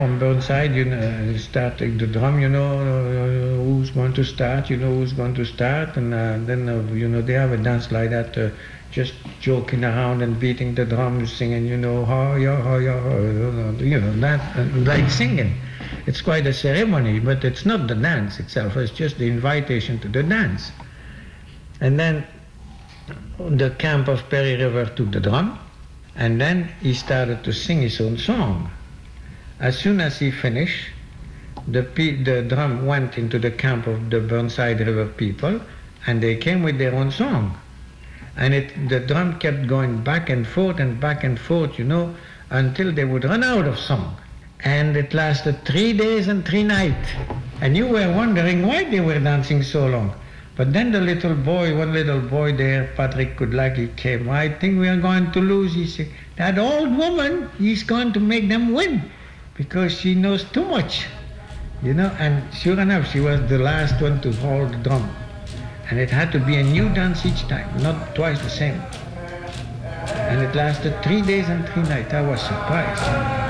On Burnside, starting the drum, who's going to start, who's going to start, and then, they have a dance like that, just joking around and beating the drums, singing, ha, ya, ha, ya, ha, that, like singing. It's quite a ceremony, but it's not the dance itself, it's just the invitation to the dance. And then the camp of Perry River took the drum, and then he started to sing his own song. As soon as he finished, the drum went into the camp of the Burnside River people, and they came with their own song. And the drum kept going back and forth, until they would run out of song. And it lasted 3 days and 3 nights. And you were wondering why they were dancing so long. But then one little boy there, Patrick Kudlaki, came. I think we are going to lose. He said, that old woman, he's going to make them win, because she knows too much, and sure enough, she was the last one to hold the drum. And it had to be a new dance each time, not twice the same. And it lasted 3 days and 3 nights. I was surprised.